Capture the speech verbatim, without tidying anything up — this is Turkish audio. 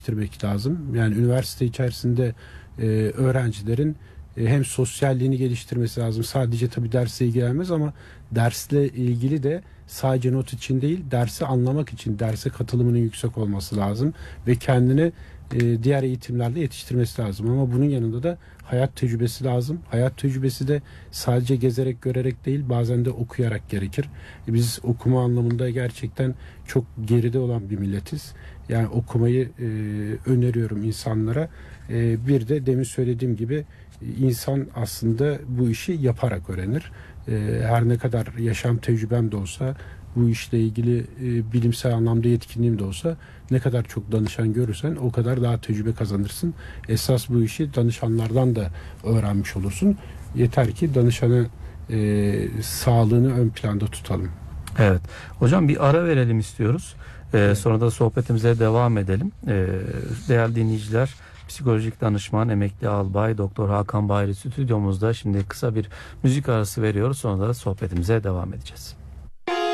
geliştirmek lazım. Yani üniversite içerisinde e, öğrencilerin e, hem sosyalliğini geliştirmesi lazım. Sadece tabii dersle ilgilenmez ama dersle ilgili de sadece not için değil, dersi anlamak için derse katılımının yüksek olması lazım ve kendini e, diğer eğitimlerle yetiştirmesi lazım. Ama bunun yanında da hayat tecrübesi lazım. Hayat tecrübesi de sadece gezerek görerek değil, bazen de okuyarak gerekir. E, biz okuma anlamında gerçekten çok geride olan bir milletiz. Yani okumayı e, öneriyorum insanlara. E, bir de demin söylediğim gibi insan aslında bu işi yaparak öğrenir. E, her ne kadar yaşam tecrübem de olsa, bu işle ilgili e, bilimsel anlamda yetkinliğim de olsa, ne kadar çok danışan görürsen o kadar daha tecrübe kazanırsın. Esas bu işi danışanlardan da öğrenmiş olursun. Yeter ki danışanı e, sağlığını ön planda tutalım. Evet. Hocam bir ara verelim istiyoruz. Ee, evet. Sonra da sohbetimize devam edelim. Ee, değerli dinleyiciler, psikolojik danışman, emekli albay Doktor Hakan Bahri stüdyomuzda. Şimdi kısa bir müzik arası veriyoruz. Sonra da sohbetimize devam edeceğiz.